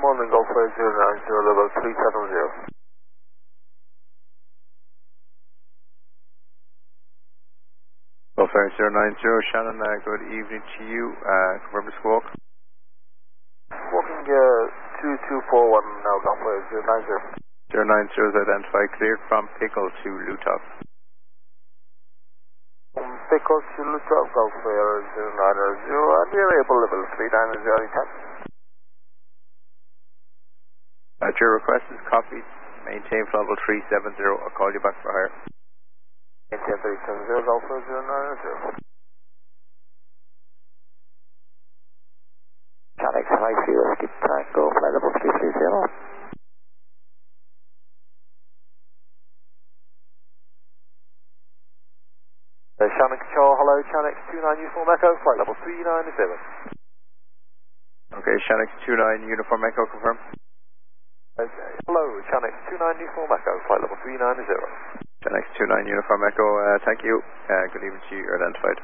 morning, Golf Air 090, level 370. Golf Air 090, Shannon, good evening to you. Confirm the squawk. Walking 2241 now, Golf Air 090. 090 is identified, cleared from Pickle to Lutov. From Pickle to Lutov, Golf Air 090, and variable level 390, anytime. Your request is copied. Maintain for level 370. I'll call you back for hire. Maintain 370, Golf Air 090. Channel High Sea Whiskey Tango, flight level 330. Shannon Control, hello, Channel 29 Uniform Echo, flight level 390. Okay, Shannon 29 Uniform Echo, confirm. Hello, Channel 29 Uniform Echo, flight level 390. Shannon 29 Uniform Echo, thank you. Good evening to you, you're identified.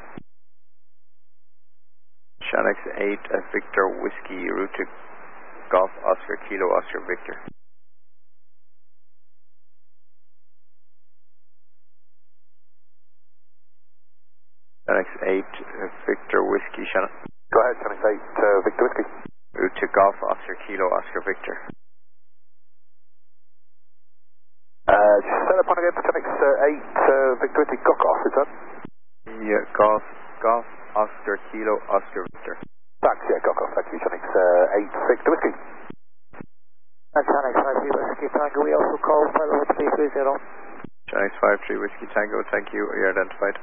Shannon 8 Victor Whiskey, route to Golf Oscar Kilo Oscar Victor. Shannon 8 Victor Whiskey, Shannon. Go ahead, Channel 8 Victor Whiskey. Route to Golf Oscar Kilo Oscar Victor. Just set up on again for Channel 8 Victor Whiskey, Cock-Off, is that? Yeah, Golf Oscar Kilo Oscar Victor. Thanks, yeah, Cock-Off, thank you, Channel 8 Victor Whiskey. And Channel 5 Whiskey Tango, we also call flight level 330. Channel 53 Whiskey Tango, thank you, you're identified.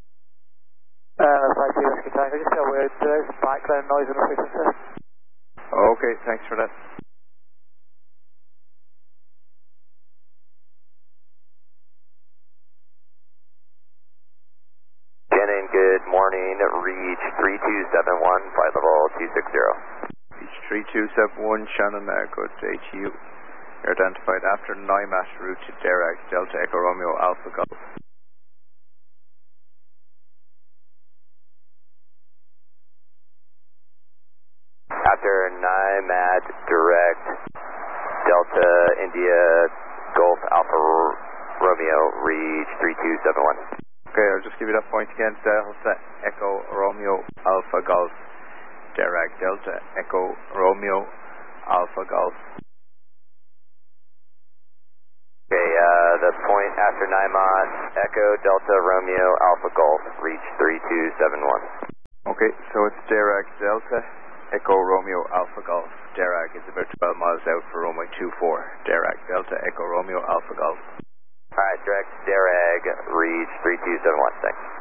5 Whiskey Tango, just be aware there's background noise on the frequency. Okay, thanks for that. Shannon, good morning. Reach 3271, flight level 260. Reach 3271, Shannon, good day to you. You're identified after NIMAT, route to Derac, Delta Echo Romeo Alpha Golf. After NIMAT, direct Delta India Golf Alpha Romeo, reach 3271. Okay, I'll just give you that point again. Delta Echo Romeo Alpha Golf, Derac Delta Echo Romeo Alpha Golf. Okay, the point after NIMAT, Echo Delta Romeo Alpha Golf, reach 3271. Okay, so it's Derac Delta Echo Romeo Alpha Golf. Derac is about 12 miles out for runway 24. Derac Delta Echo Romeo Alpha Golf. Alright, direct Derac, reach 3271, thanks.